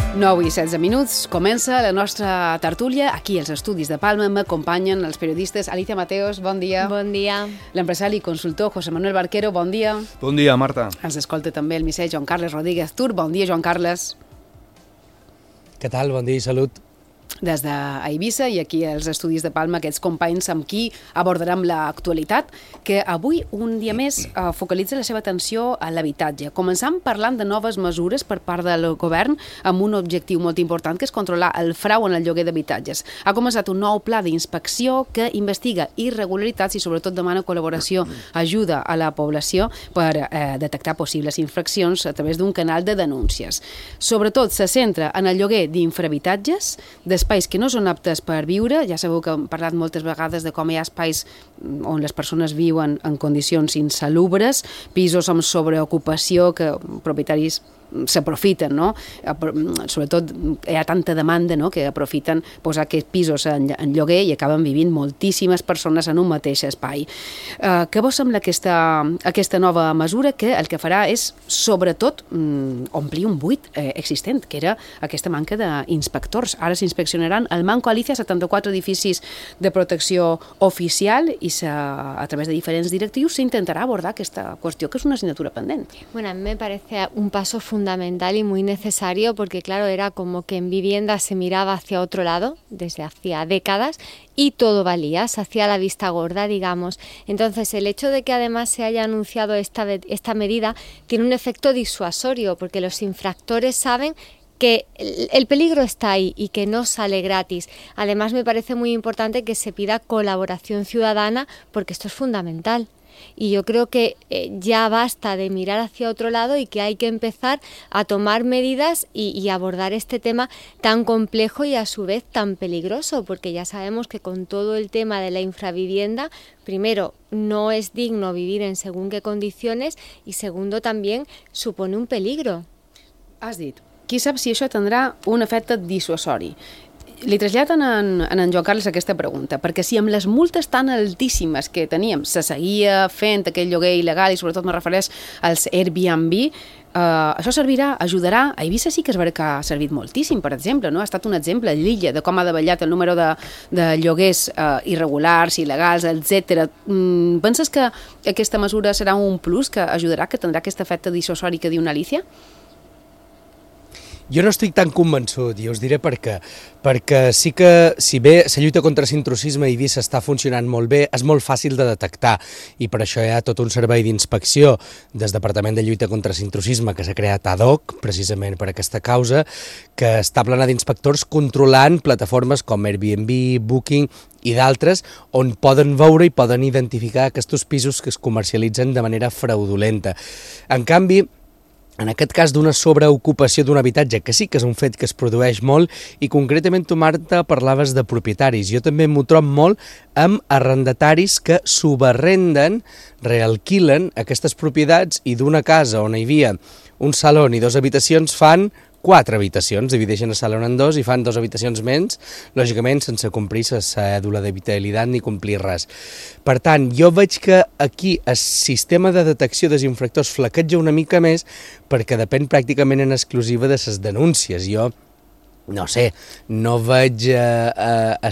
9 i 16 minuts, comença la nostra tertúlia. Aquí als estudis de Palma m'acompanyen els periodistes Alicia Mateos, bon dia. Bon dia. L'empresari i consultor José Manuel Barquero, bon dia. Bon dia, Marta. Ens escolta també el misser Joan Carles Rodríguez Tur. Bon dia, Joan Carles. Què tal? Bon dia i salut. Des d'Eivissa i aquí als estudis de Palma, aquests companys amb qui abordarem l'actualitat, que avui, un dia més, focalitza la seva atenció a l'habitatge. Començant parlant de noves mesures per part del govern amb un objectiu molt important, que és controlar el frau en el lloguer d'habitatges. Ha començat un nou pla d'inspecció que investiga irregularitats i sobretot demana col·laboració, ajuda a la població per detectar possibles infraccions a través d'un canal de denúncies. Sobretot se centra en el lloguer d'infrahabitatges, d'espais que no són aptes per viure. Ja sabeu que hem parlat moltes vegades de com hi ha espais on les persones viuen en condicions insalubres, pisos amb sobreocupació que propietaris s'aprofiten, no? Sobretot hi ha tanta demanda, no?, que aprofiten posar aquests pisos en lloguer i acaben vivint moltíssimes persones en un mateix espai. Què vos sembla aquesta nova mesura, que el que farà és, sobretot, omplir un buit existent, que era aquesta manca d'inspectors. Ara s'inspeccionaran al manco, Alicia, 74 edificis de protecció oficial i a través de diferents directius s'intentarà abordar aquesta qüestió, que és una assignatura pendent. Bueno, a mí me parece un paso fundamental y muy necesario porque, claro, era como que en vivienda se miraba hacia otro lado desde hacía décadas y todo valía, se hacía la vista gorda, digamos. Entonces, el hecho de que además se haya anunciado esta medida tiene un efecto disuasorio porque los infractores saben que el peligro está ahí y que no sale gratis. Además, me parece muy importante que se pida colaboración ciudadana porque esto es fundamental. Y yo creo que ya basta de mirar hacia otro lado y que hay que empezar a tomar medidas y abordar este tema tan complejo y a su vez tan peligroso, porque ya sabemos que con todo el tema de la infravivienda, primero, no es digno vivir en según qué condiciones y segundo, también supone un peligro. Has dit, qui sap si això tindrà un efecte dissuasori? Li traslladen en Joan Carles aquesta pregunta, perquè si amb les multes tan altíssimes que teníem se seguia fent aquell lloguer il·legal, i sobretot me refereix als Airbnb, això servirà, ajudarà. A Eivissa sí que es veurà que ha servit moltíssim, per exemple, no? Ha estat un exemple, l'illa, de com ha davallat el número de lloguers irregulars, il·legals, etc. Penses que aquesta mesura serà un plus que ajudarà, que tindrà aquest efecte dissuasori que diu una Alicia? Jo no estic tan convençut, i us diré per què. Perquè sí que, si bé la lluita contra l'intrusisme a Eivissa està funcionant molt bé, és molt fàcil de detectar, i per això hi ha tot un servei d'inspecció del Departament de Lluita contra l'intrusisme que s'ha creat ad hoc, precisament per aquesta causa, que està plena d'inspectors controlant plataformes com Airbnb, Booking i d'altres, on poden veure i poden identificar aquests pisos que es comercialitzen de manera fraudulenta. En canvi, en aquest cas d'una sobreocupació d'un habitatge, que sí que és un fet que es produeix molt, i concretament tu, Marta, parlaves de propietaris. Jo també m'ho trobo molt amb arrendataris que subarrenden, realquilen aquestes propietats i d'una casa on hi havia un saló i 2 habitacions fan 4 habitacions, divideixen el saló en 2 i fan 2 habitacions menys, lògicament sense complir la cèdula d'habitabilitat ni complir res. Per tant, jo veig que aquí el sistema de detecció dels infractors flaqueja una mica més perquè depèn pràcticament en exclusiva de les denúncies. Jo, no sé, no veig a